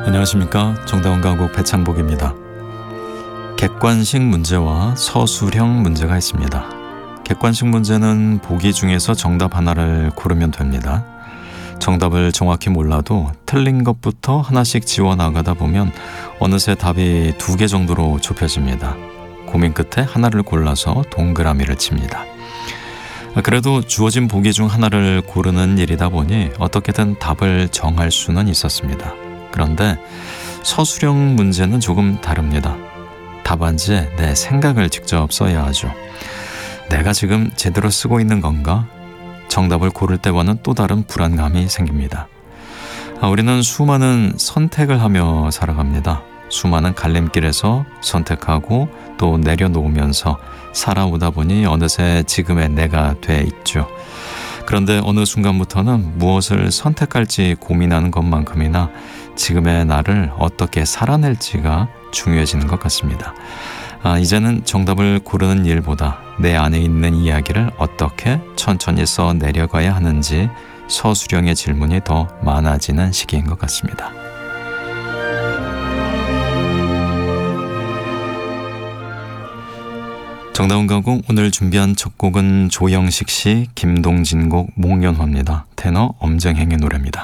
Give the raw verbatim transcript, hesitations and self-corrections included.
안녕하십니까. 정다운 가곡 배창복입니다. 객관식 문제와 서술형 문제가 있습니다. 객관식 문제는 보기 중에서 정답 하나를 고르면 됩니다. 정답을 정확히 몰라도 틀린 것부터 하나씩 지워나가다 보면 어느새 답이 두 개 정도로 좁혀집니다. 고민 끝에 하나를 골라서 동그라미를 칩니다. 그래도 주어진 보기 중 하나를 고르는 일이다 보니 어떻게든 답을 정할 수는 있었습니다. 그런데 서술형 문제는 조금 다릅니다. 답안지에 내 생각을 직접 써야 하죠. 내가 지금 제대로 쓰고 있는 건가? 정답을 고를 때와는 또 다른 불안감이 생깁니다. 아, 우리는 수많은 선택을 하며 살아갑니다. 수많은 갈림길에서 선택하고 또 내려놓으면서 살아오다 보니 어느새 지금의 내가 돼 있죠. 그런데 어느 순간부터는 무엇을 선택할지 고민하는 것만큼이나 지금의 나를 어떻게 살아낼지가 중요해지는 것 같습니다. 아, 이제는 정답을 고르는 일보다 내 안에 있는 이야기를 어떻게 천천히 써 내려가야 하는지 서술형의 질문이 더 많아지는 시기인 것 같습니다. 정다운 가곡, 오늘 준비한 첫 곡은 조영식 씨, 김동진 곡 목련화입니다. 테너 엄정행의 노래입니다.